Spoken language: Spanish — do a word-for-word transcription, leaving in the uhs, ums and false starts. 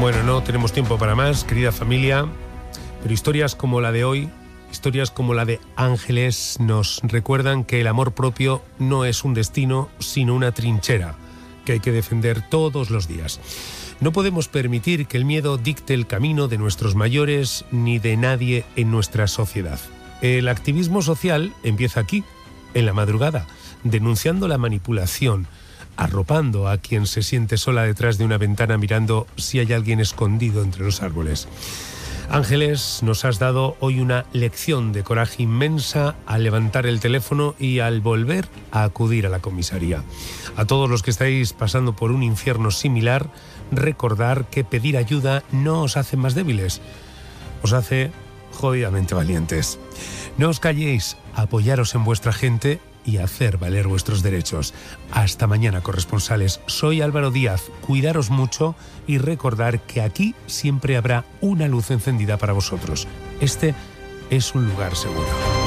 Bueno, no tenemos tiempo para más, querida familia, pero historias como la de hoy, historias como la de Ángeles, nos recuerdan que el amor propio no es un destino, sino una trinchera que hay que defender todos los días. No podemos permitir que el miedo dicte el camino de nuestros mayores ni de nadie en nuestra sociedad. El activismo social empieza aquí, en la madrugada, denunciando la manipulación, arropando a quien se siente sola detrás de una ventana mirando si hay alguien escondido entre los árboles. Ángeles, nos has dado hoy una lección de coraje inmensa al levantar el teléfono y al volver a acudir a la comisaría. A todos los que estáis pasando por un infierno similar, recordar que pedir ayuda no os hace más débiles, os hace jodidamente valientes. No os calléis, apoyaros en vuestra gente y hacer valer vuestros derechos. Hasta mañana, corresponsales. Soy Álvaro Díaz. Cuidaros mucho y recordar que aquí siempre habrá una luz encendida para vosotros. Este es un lugar seguro.